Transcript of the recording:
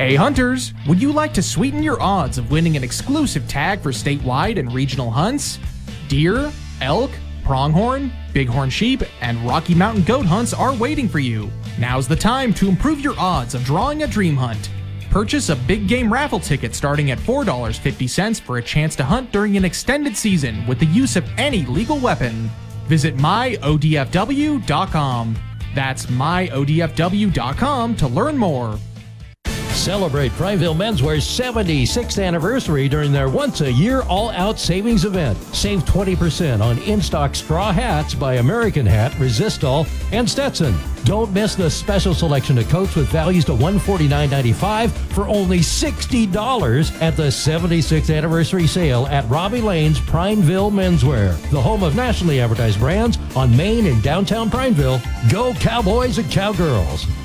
Hey hunters, would you like to sweeten your odds of winning an exclusive tag for statewide and regional hunts? Deer, elk, pronghorn, bighorn sheep, and Rocky Mountain goat hunts are waiting for you. Now's the time to improve your odds of drawing a dream hunt. Purchase a big game raffle ticket starting at $4.50 for a chance to hunt during an extended season with the use of any legal weapon. Visit myodfw.com. That's myodfw.com to learn more. Celebrate Prineville Menswear's 76th anniversary during their once-a-year all-out savings event. Save 20% on in-stock straw hats by American Hat, Resistol, and Stetson. Don't miss the special selection of coats with values to $149.95 for only $60 at the 76th anniversary sale at Robbie Lane's Prineville Menswear, the home of nationally advertised brands on Main and downtown Prineville. Go Cowboys and Cowgirls!